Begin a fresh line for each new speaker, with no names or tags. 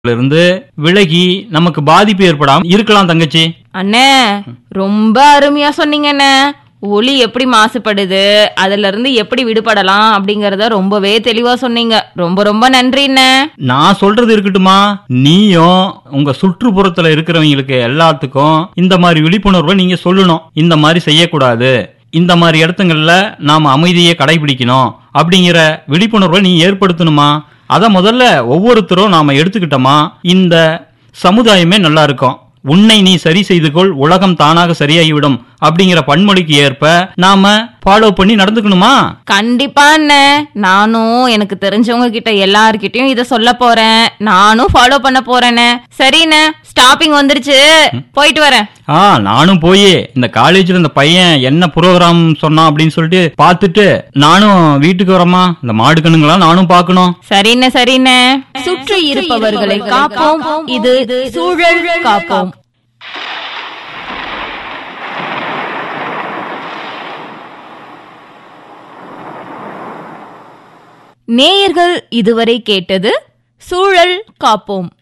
இருந்து விலகி நமக்கு பாதிப்பு ஏற்படாம இருக்கலாம் தங்கச்சி.
அண்ணே ரொம்ப அருமையா சொன்னீங்கண்ணே. ஒலி எப்படி மாசுபடுது, அதுல இருந்து எப்படி விடுபடலாம் அப்படிங்கறத ரொம்பவே தெளிவா சொன்னீங்க. ரொம்ப ரொம்ப நன்றிண்ணே.
நான் சொல்றது இருக்கட்டுமா, நீயும் உங்க சுற்றுப்புறத்துல இருக்கிறவங்களுக்கு எல்லாத்துக்கும் இந்த மாதிரி விழிப்புணர்வை நீங்க சொல்லணும். இந்த மாதிரி செய்யக்கூடாது, இந்த மாதிரி இடத்துங்கள்ல நாம அமைதியை கடைபிடிக்கணும் அப்படிங்கிற விழிப்புணர்வை நீ ஏற்படுத்தணுமா. அத முதல்ல ஒவ்வொருத்தரும் நாம எடுத்துக்கிட்டோமா இந்த சமுதாயமே நல்லா இருக்கும். உன்னை நீ சரி செய்து கொள், உலகம் தானாக சரியாகிவிடும் அப்படிங்கிற பன்மொழிக்கு ஏற்ப நாம ஃபாலோ பண்ணி நடந்துக்கணுமா.
கண்டிப்பா அண்ணே, நானும் எனக்கு தெரிஞ்சவங்க கிட்ட எல்லார்கிட்டயும் இத சொல்ல போறேன். நானும் ஃபாலோ பண்ண போறேனே. சரிண்ணே, ஸ்டாப்பிங் வந்துருச்சு, போயிட்டு வரேன்.
நானும் போய் இந்த காலேஜ்ல இந்த பையன் என்ன ப்ரோக்ராம் சொன்னான் அப்படின்னு சொல்லிட்டு பாத்துட்டு நானும் வீட்டுக்கு வரமா. இந்த மாடு கண்ணுங்களா நானும் பாக்கணும்.
சரிண்ணே சரிண்ணே. சுற்றி இருப்பவர்களை காப்போம், இது சூழல் காப்போம். நேயர்கள் இதுவரை கேட்டது சூழல் காப்போம்.